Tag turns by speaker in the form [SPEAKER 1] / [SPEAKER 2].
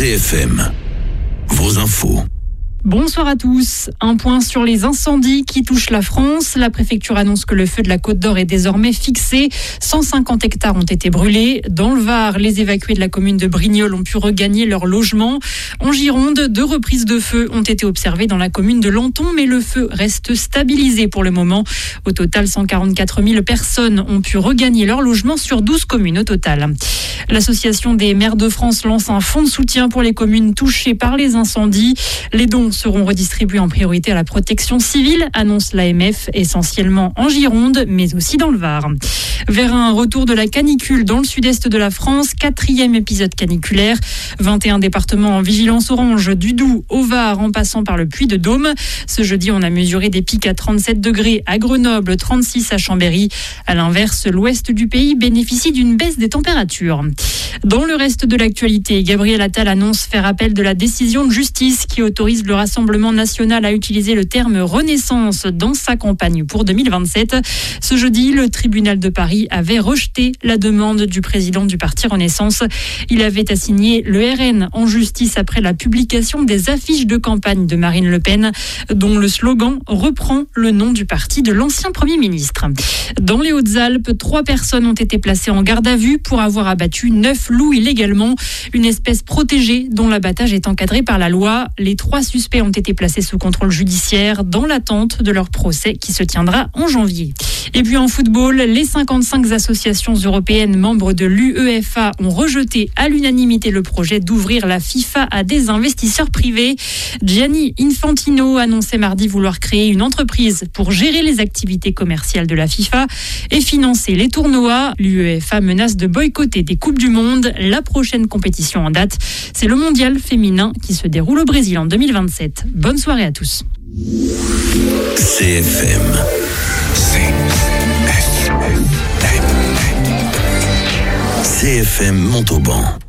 [SPEAKER 1] CFM, vos infos.
[SPEAKER 2] Bonsoir à tous. Un point sur les incendies qui touchent la France. La préfecture annonce que le feu de la Côte d'Or est désormais fixé. 150 hectares ont été brûlés. Dans le Var, les évacués de la commune de Brignoles ont pu regagner leur logement. En Gironde, 2 reprises de feu ont été observées dans la commune de Lanton, mais le feu reste stabilisé pour le moment. Au total, 144 000 personnes ont pu regagner leur logement sur 12 communes au total. L'Association des maires de France lance un fonds de soutien pour les communes touchées par les incendies. Les dons seront redistribués en priorité à la protection civile, annonce l'AMF, essentiellement en Gironde, mais aussi dans le Var. Vers un retour de la canicule dans le sud-est de la France, 4e épisode caniculaire. 21 départements en vigilance orange, du Doubs au Var en passant par le Puy-de-Dôme. Ce jeudi, on a mesuré des pics à 37 degrés à Grenoble, 36 à Chambéry. À l'inverse, l'ouest du pays bénéficie d'une baisse des températures. Dans le reste de l'actualité, Gabriel Attal annonce faire appel de la décision de justice qui autorise le Rassemblement national à utiliser le terme Renaissance dans sa campagne pour 2027. Ce jeudi, le tribunal de Paris avait rejeté la demande du président du parti Renaissance. Il avait assigné le RN en justice après la publication des affiches de campagne de Marine Le Pen, dont le slogan reprend le nom du parti de l'ancien Premier ministre. Dans les Hautes-Alpes, 3 personnes ont été placées en garde à vue pour avoir abattu 9 loups illégalement, une espèce protégée dont l'abattage est encadré par la loi. Les 3 suspects ont été placés sous contrôle judiciaire dans l'attente de leur procès qui se tiendra en janvier. Et puis en football, les 55 associations européennes membres de l'UEFA ont rejeté à l'unanimité le projet d'ouvrir la FIFA à des investisseurs privés. Gianni Infantino annonçait mardi vouloir créer une entreprise pour gérer les activités commerciales de la FIFA et financer les tournois. L'UEFA menace de boycotter des Coupes du Monde. La prochaine compétition en date, c'est le mondial féminin qui se déroule au Brésil en 2027. Bonne soirée à tous.
[SPEAKER 1] CFM. CFM Montauban.